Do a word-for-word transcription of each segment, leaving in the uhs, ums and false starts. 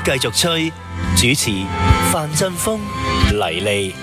繼續吹，主持范振鋒、黎利。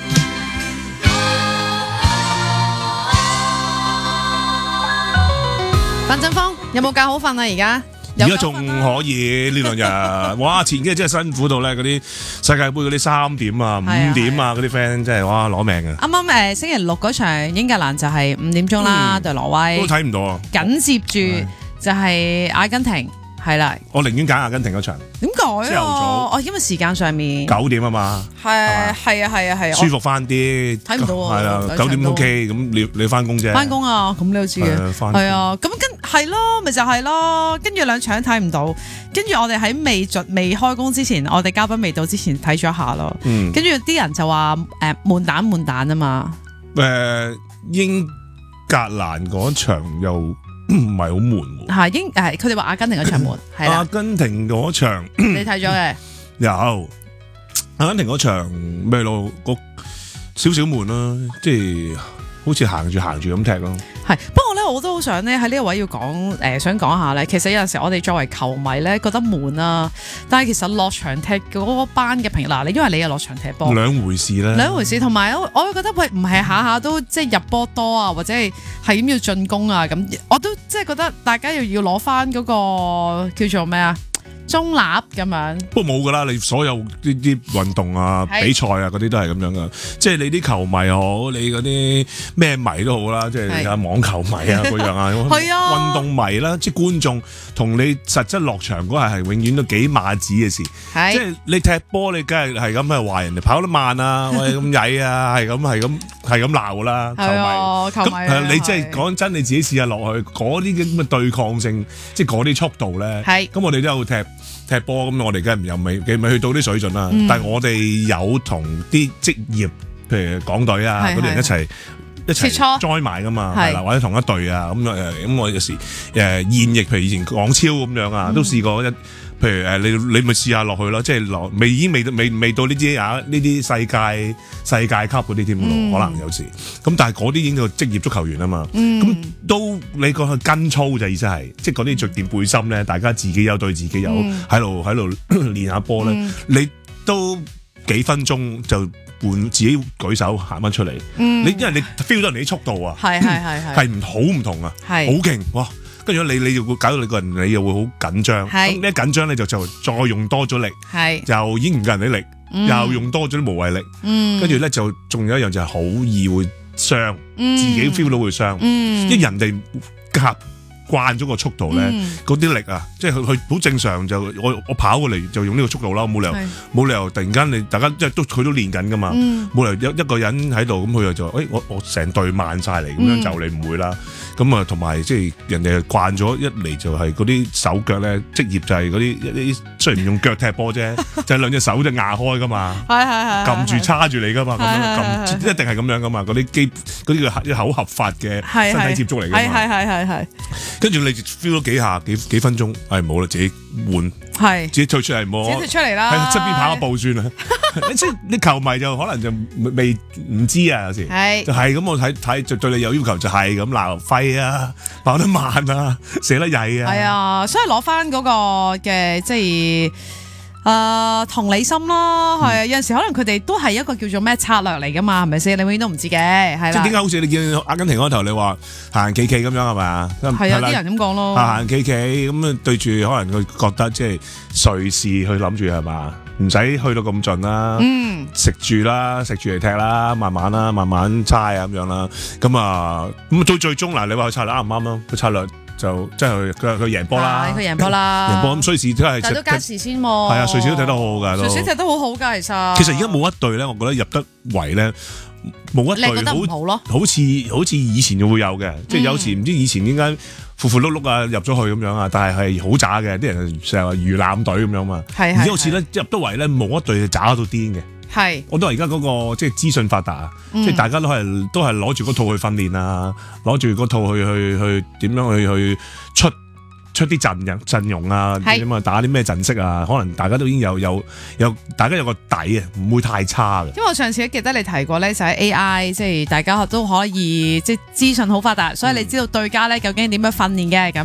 范振鋒有冇覺好瞓啊？而家而家仲可以呢兩日，哇！前幾日真係辛苦到咧，嗰啲世界盃嗰啲三點啊、五點啊嗰啲 friend 真係哇攞命嘅。 啱啱誒星期六嗰場英格蘭就係五點鐘啦，對挪威都睇唔到啊！ 緊接住就係阿根廷，係啦。 我寧願揀阿根廷嗰場。 點解啊？哦，因為時間上面九點啊嘛。 係係啊係啊係啊。 舒服翻啲。睇唔到啊。係啦，九點 OK，咁你你翻工啫。 翻工啊，咁你都知嘅。係啊，咁跟係咯，咪就係咯，跟住兩場睇唔到，跟住我哋喺未盡未開工之前，我哋嘉賓未到之前睇咗一下咯。嗯。跟住啲人就話誒悶蛋悶蛋啊嘛。 誒，英格蘭嗰場又唔係好悶喎。 係英誒，佢哋話阿根廷嗰場悶係啦。 阿根廷嗰場你睇咗嘅？ 有阿根廷嗰場咩咯？個少少悶啦，即係好似行住行住咁踢咯。 係，不過咧我都好想咧喺呢個位要講誒、呃，想講下咧，其實有陣時我哋作為球迷咧覺得悶啊，但係其實落場踢嗰班嘅朋友，嗱，你因為你又落場踢波， 兩回事啦， 兩回事。同埋我我會覺得喂，唔係下下都即係入波多啊，或者係係咁要進攻啊，咁我都即係覺得大家要要攞翻嗰個叫做咩啊？中立咁樣， 不過冇噶啦，你所有呢啲運動啊、比賽啊嗰啲都係咁樣噶，即係你啲球迷好，你嗰啲咩迷都好啦，即係啊網球迷啊嗰樣啊，係啊，運動迷啦，即係觀眾同你實質落場嗰下係永遠都幾碼子嘅事，即係你踢波你梗係係咁係話人哋跑得慢啊，喂咁曳啊，係咁係咁係咁鬧啦，球迷， 球迷咁你即係講真，你自己試下落去嗰啲咁嘅對抗性，即係嗰啲速度咧，咁我哋都有踢。踢波咁，我哋梗係又未未去到啲水準啦。嗯、但係我哋有同啲職業，譬如港隊啊嗰啲人一齊一齊 join 埋噶嘛，係啦，或者同一隊啊咁誒，咁我有時誒現役，譬如以前港超咁樣啊，都試過一。譬如誒，你你咪試下落去咯，即係落未已經未未未到呢啲啊呢啲世界世界級嗰啲添咯，嗯、可能有時咁，但係嗰啲已經叫職業足球員啊嘛，咁、嗯、都你講去跟操就意思係，即係嗰啲着件背心咧，大家自己有對自己有喺度喺度練下波咧，嗯、你都幾分鐘就換自己舉手行翻出嚟，嗯、你因為你 feel 到人哋啲速度啊，係係係係係唔好唔同啊，係好勁哇！跟住你你又會搞到你個人你又會好緊張，咁一緊張咧就就再用多咗力，又已經唔夠人啲力，嗯、又用多咗啲無謂力，跟住咧就仲有一樣就係好易會傷，嗯、自己 feel 到會傷，嗯、因為人哋夾慣咗個速度咧，嗰啲、嗯、力啊，即係佢佢好正常就我我跑過嚟就用呢個速度啦，冇理由冇是理由突然間你大家即係都佢都練緊噶嘛，冇、嗯、理由一一個人喺度咁佢又就誒我我成隊慢晒嚟咁樣就你唔會啦，咁啊同埋即係人哋慣咗一嚟就係嗰啲手腳咧職業就係嗰啲一啲雖然唔用腳踢波啫，就係兩隻手就壓開噶嘛，係係係撳住叉住你噶嘛，咁樣撳一定係咁樣噶嘛，嗰啲基嗰啲叫口合法嘅身體接觸嚟噶嘛，係係係係。跟住你 feel 到幾下幾幾分鐘，係冇啦，自己換，係自己退出嚟冇，自己退出嚟啦，喺側邊跑一步算啦。即係啲球迷就可能就未唔知啊，有時係就係咁，我睇睇就對你有要求就係咁鬧廢啊，跑得慢啊，射得曳啊，係啊，所以攞翻嗰個嘅即係。誒、呃，同理心咯，係啊、嗯，有陣時可能佢哋都係一個叫做咩策略嚟噶嘛，係咪先？你永遠都唔知嘅，係啦。即係點解好似你見阿根廷嗰頭，你話行行企企咁樣係咪啊？係有啲人咁講咯，行行企企咁啊，對住可能佢覺得即係隨時去諗住係嘛，唔使去到咁盡啦，嗯，食住啦，食住嚟踢啦，慢慢啦，慢慢猜啊咁樣啦，咁啊，咁到最終嗱，你話佢策略啱唔啱啊？個策略。就即係佢佢贏波啦，佢贏波啦，贏波咁瑞士都係，但係都加時先喎。係啊，瑞士都踢得好好㗎，瑞士踢得好好㗎，其實。其實而家冇一隊咧，我覺得入得圍咧，冇一隊好好咯，好似好似以前就會有嘅，即係有時唔知以前點解糊糊碌碌啊入咗去咁樣啊，但係係好渣嘅，啲人成日話魚腩隊咁樣嘛。係係。而家好似咧入得圍咧，冇一隊係渣到癲嘅。係，我都話而家嗰個即係資訊發達，嗯、即係大家都係都係攞住嗰套去訓練啊，攞住嗰套去去去點樣去去出出啲陣人陣容啊，點啊打啲咩陣式啊，可能大家都已經有有有大家有個底啊，唔會太差嘅。因為我上次記得你提過咧，就係 A I， 即係大家都可以即係資訊好發達，所以你知道對家咧究竟點樣訓練嘅咁。